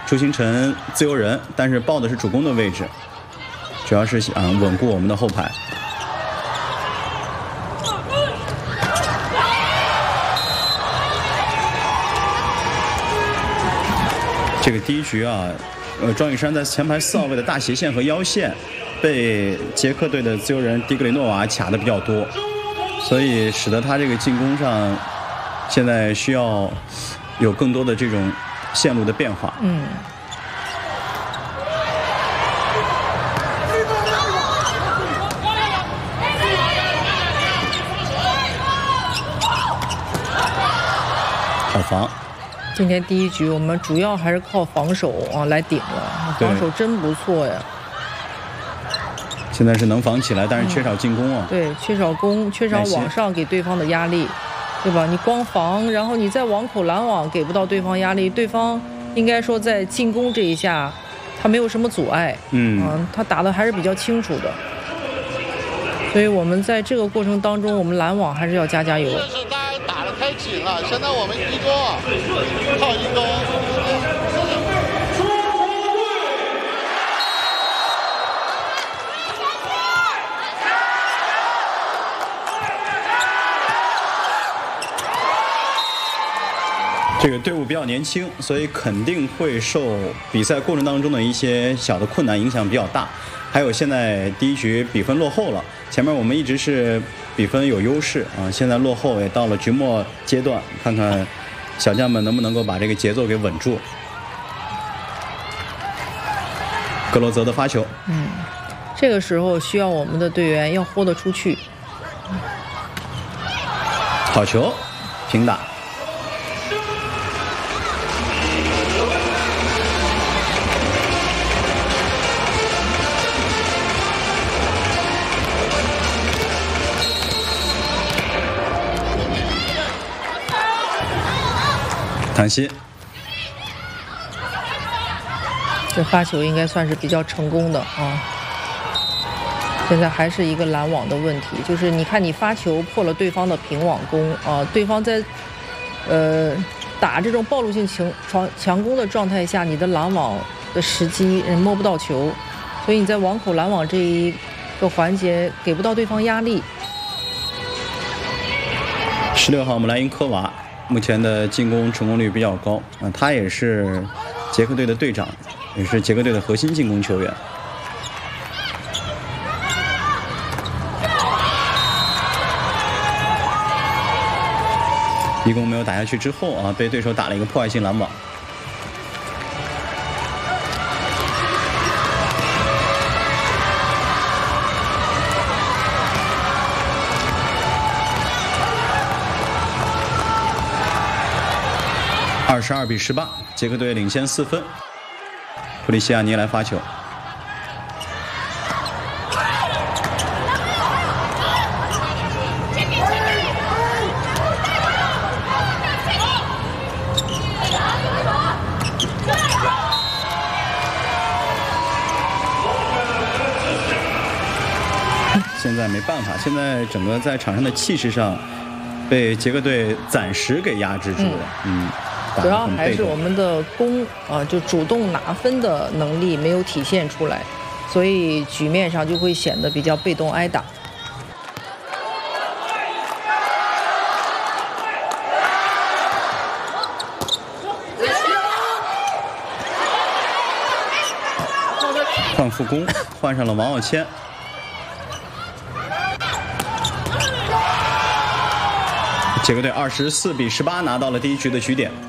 朱星辰自由人，但是报的是主攻的位置，主要是想稳固我们的后排。这个第一局啊，庄宇珊在前排4号位的大斜线和腰线，被捷克队的自由人迪格里诺娃卡的比较多，所以使得他这个进攻上现在需要有更多的这种线路的变化。好防。 今天第一局我们主要还是靠防守啊来顶了，防守真不错呀。 现在是能防起来，但是缺少进攻啊。 对，缺少攻，缺少往上给对方的压力，对吧？你光防，然后你在网口拦网给不到对方压力，对方应该说在进攻这一下，他没有什么阻碍。他打的还是比较清楚的。所以我们在这个过程当中，我们拦网还是要加油。 打得太紧了，现在我们一攻靠一攻。 这个队伍比较年轻，所以肯定会受比赛过程当中的一些小的困难影响比较大。还有现在第一局比分落后了，前面我们一直是比分有优势啊，现在落后也到了局末阶段，看看小将们能不能够把这个节奏给稳住。格罗泽的发球， 这个时候需要我们的队员要豁得出去。 好球，平打。唐曦， 这发球应该算是比较成功的啊。现在还是一个拦网的问题，就是你看你发球破了对方的平网攻啊，对方在打这种暴露性强攻的状态下，你的拦网的时机摸不到球，所以你在网口拦网这一个环节给不到对方压力。 16号姆莱因科娃。目前的进攻成功率比较高啊，他也是捷克队的队长，也是捷克队的核心进攻球员。一攻没有打下去之后啊，被对手打了一个破坏性拦网。22比18，捷克队领先4分。普里西亚尼来发球，现在没办法，现在整个在场上的气势上被捷克队暂时给压制住了。 主要还是我们的攻啊，就主动拿分的能力没有体现出来，所以局面上就会显得比较被动挨打。 换副攻，换上了王傲谦。捷克队24比18拿到了第一局的局点。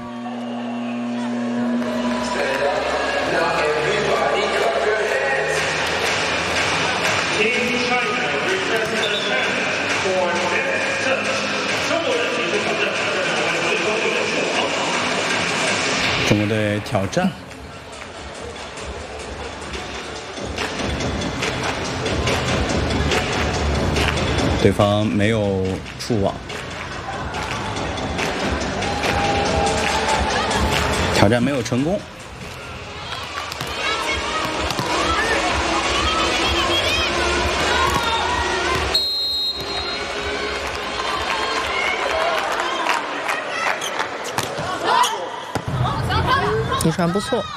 中国队挑战，对方没有触网，挑战没有成功。 一传不错。